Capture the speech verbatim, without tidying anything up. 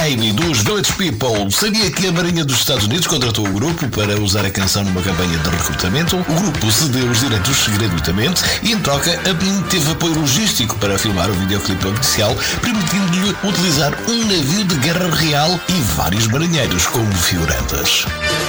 Baby dos Village People. Sabia que a Marinha dos Estados Unidos contratou o grupo para usar a canção numa campanha de recrutamento? O grupo cedeu os direitos gratuitamente e, em troca, a B I M teve apoio logístico para filmar o videoclipe oficial, permitindo-lhe utilizar um navio de guerra real e vários marinheiros como figurantes.